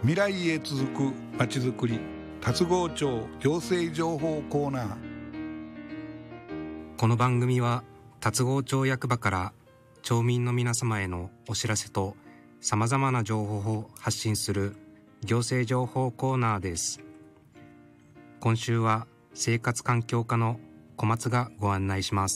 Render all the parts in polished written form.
未来へ続くまちづくり、龍郷町行政情報コーナー。 この番組は龍郷町役場から町民の皆様へのお知らせとさまざまな情報を発信する行政情報コーナーです。今週は生活環境課の小松がご案内します。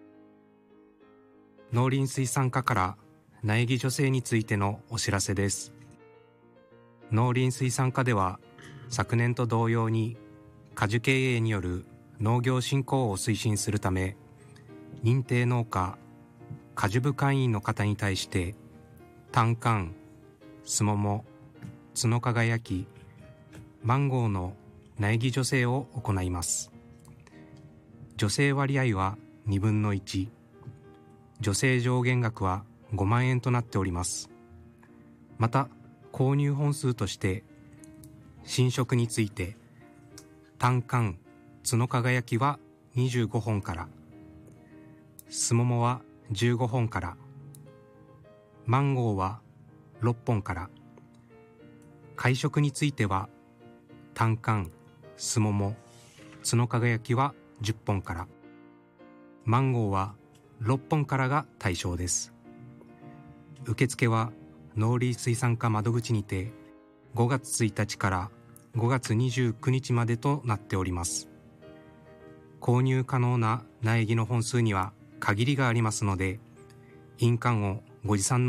農林水産課から苗木助成についてのお知らせです。農林水産課では昨年と同様に果樹経営による農業振興を推進するため、認定農家果樹部会員の方に対して単柑、すもも、角輝き、マンゴーの苗木助成を行います。助成割合は2分の1、助成上限額は5万円となっております。また購入本数として新色について単柑、角輝きは25本から、すももは15本から、マンゴーは6本から、会食については単柑、すもも、角輝きは10本から、マンゴーは6本からが対象です。受付は農林水産課窓口にて5月1日から5月29日までとなっております。購入可能な苗木の本数には限りがありますので、印鑑をご持参の